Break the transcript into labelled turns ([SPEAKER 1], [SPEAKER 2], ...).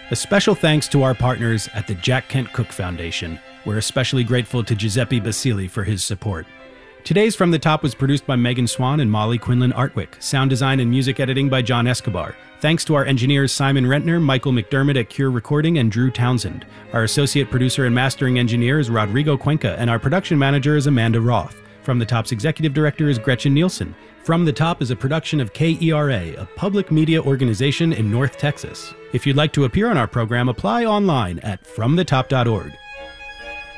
[SPEAKER 1] A special thanks to our partners at the Jack Kent Cooke Foundation. We're especially grateful to Giuseppe Basili for his support. Today's From the Top was produced by Megan Swan and Molly Quinlan Artwick. Sound design and music editing by John Escobar. Thanks to our engineers Simon Rentner, Michael McDermott at Cure Recording, and Drew Townsend. Our associate producer and mastering engineer is Rodrigo Cuenca, and our production manager is Amanda Roth. From the Top's executive director is Gretchen Nielsen. From the Top is a production of KERA, a public media organization in North Texas. If you'd like to appear on our program, apply online at fromthetop.org.